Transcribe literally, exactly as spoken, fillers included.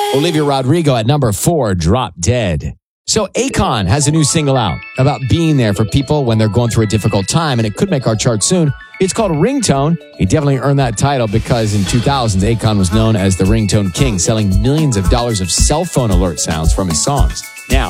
Olivia Rodrigo at number four, Drop Dead. So Akon has a new single out about being there for people when they're going through a difficult time, and it could make our chart soon. It's called Ringtone. He definitely earned that title because in two thousands, Akon was known as the Ringtone King, selling millions of dollars of cell phone alert sounds from his songs. Now,